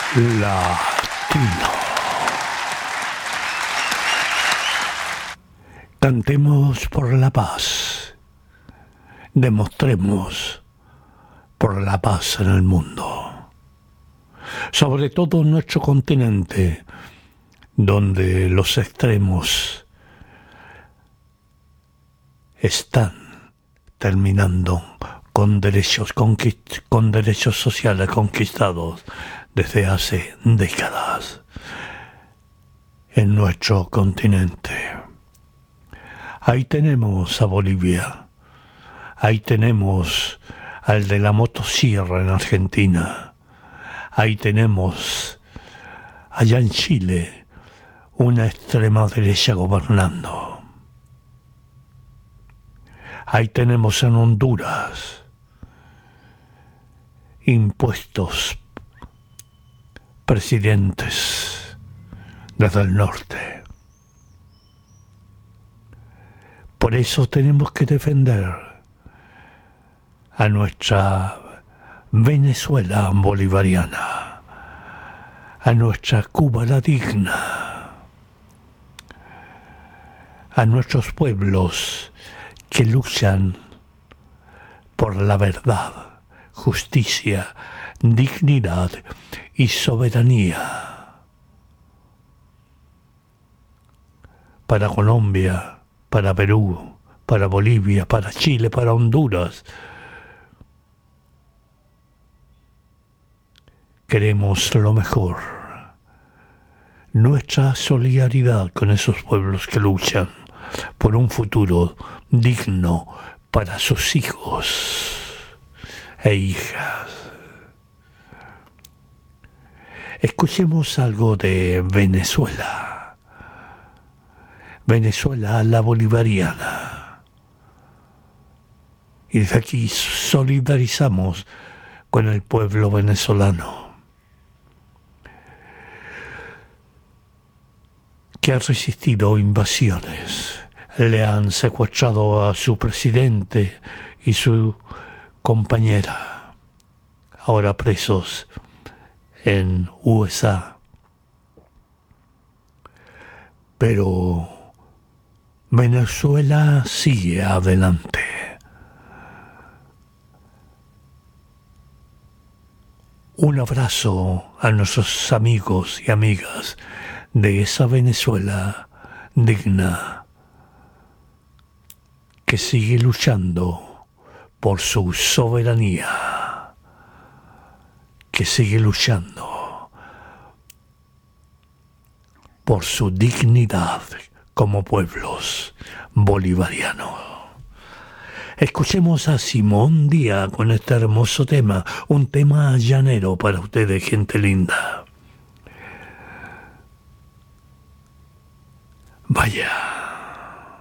Latino. Cantemos por la paz. Demostremos por la paz en el mundo. Sobre todo en nuestro continente, donde los extremos están terminando con derechos sociales conquistados desde hace décadas en nuestro continente. Ahí tenemos a Bolivia, ahí tenemos al de la motosierra en Argentina, ahí tenemos allá en Chile una extrema derecha gobernando. Ahí tenemos en Honduras impuestos presidentes desde el norte. Por eso tenemos que defender a nuestra Venezuela bolivariana, a nuestra Cuba la digna, a nuestros pueblos que luchan por la verdad, justicia, dignidad y soberanía. Para Colombia, para Perú, para Bolivia, para Chile, para Honduras. Queremos lo mejor. Nuestra solidaridad con esos pueblos que luchan por un futuro digno para sus hijos e hijas. Escuchemos algo de Venezuela. Venezuela la bolivariana. Y desde aquí solidarizamos con el pueblo venezolano que ha resistido invasiones. Le han secuestrado a su presidente y su compañera, ahora presos en USA. Pero Venezuela sigue adelante. Un abrazo a nuestros amigos y amigas de esa Venezuela digna que sigue luchando por su soberanía, que sigue luchando por su dignidad como pueblos bolivarianos. Escuchemos a Simón Díaz con este hermoso tema, un tema llanero para ustedes, gente linda. Vaya.